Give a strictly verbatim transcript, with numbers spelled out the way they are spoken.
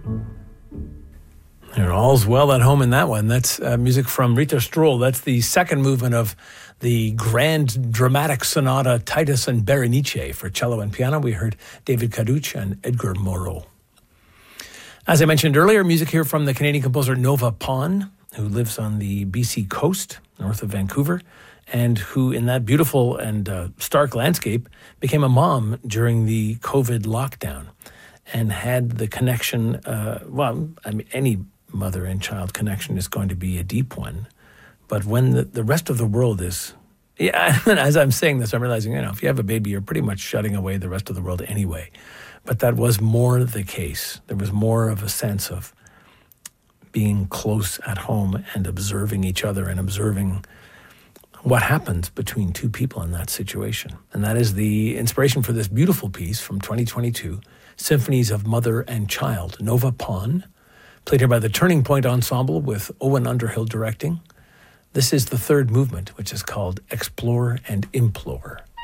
And all's well at home in that one. That's uh, music from Rita Stroll. That's the second movement of the grand dramatic sonata Titus and Berenice for cello and piano. We heard David Caduch and Edgar Moreau. As I mentioned earlier, music here from the Canadian composer Nova Pon, who lives on the B C coast, north of Vancouver, and who, in that beautiful and uh, stark landscape, became a mom during the COVID lockdown and had the connection, uh, well, I mean, any mother and child connection is going to be a deep one. But when the, the rest of the world is, yeah, as I'm saying this, I'm realizing, you know, if you have a baby, you're pretty much shutting away the rest of the world anyway. But that was more the case. There was more of a sense of being close at home and observing each other and observing what happens between two people in that situation. And that is the inspiration for this beautiful piece from twenty twenty-two, Symphonies of Mother and Child, Nova Pon, played here by the Turning Point Ensemble with Owen Underhill directing. This is the third movement, which is called Explore and Implore.